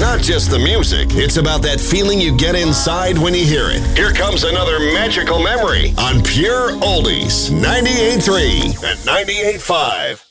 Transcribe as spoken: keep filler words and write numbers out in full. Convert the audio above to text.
not just the music, it's about that feeling you get inside when you hear it. Here comes another magical memory on Pure Oldies, ninety-eight point three and ninety-eight point five.